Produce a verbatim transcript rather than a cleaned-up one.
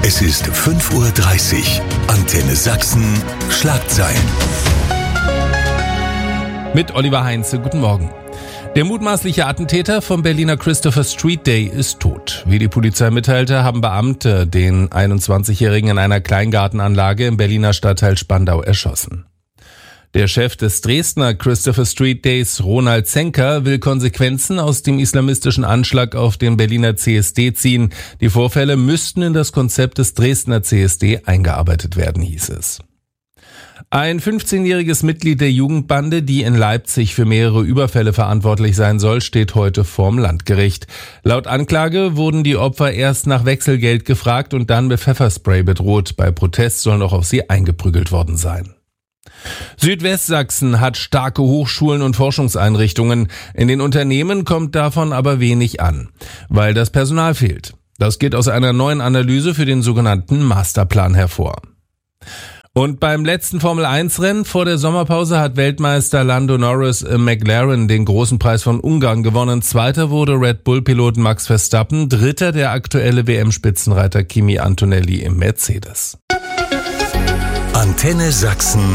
Es ist fünf Uhr dreißig. Antenne Sachsen. Schlagzeilen. Mit Oliver Heinze, guten Morgen. Der mutmaßliche Attentäter vom Berliner Christopher Street Day ist tot. Wie die Polizei mitteilte, haben Beamte den einundzwanzigjährigen in einer Kleingartenanlage im Berliner Stadtteil Spandau erschossen. Der Chef des Dresdner Christopher Street Days, Ronald Zenker, will Konsequenzen aus dem islamistischen Anschlag auf den Berliner C S D ziehen. Die Vorfälle müssten in das Konzept des Dresdner C S D eingearbeitet werden, hieß es. Ein fünfzehnjähriges Mitglied der Jugendbande, die in Leipzig für mehrere Überfälle verantwortlich sein soll, steht heute vorm Landgericht. Laut Anklage wurden die Opfer erst nach Wechselgeld gefragt und dann mit Pfefferspray bedroht. Bei Protest soll noch auf sie eingeprügelt worden sein. Südwestsachsen hat starke Hochschulen und Forschungseinrichtungen. In den Unternehmen kommt davon aber wenig an, weil das Personal fehlt. Das geht aus einer neuen Analyse für den sogenannten Masterplan hervor. Und beim letzten Formel eins Rennen vor der Sommerpause hat Weltmeister Lando Norris im McLaren den großen Preis von Ungarn gewonnen. Zweiter wurde Red Bull-Pilot Max Verstappen, dritter der aktuelle W M-Spitzenreiter Kimi Antonelli im Mercedes. Antenne Sachsen.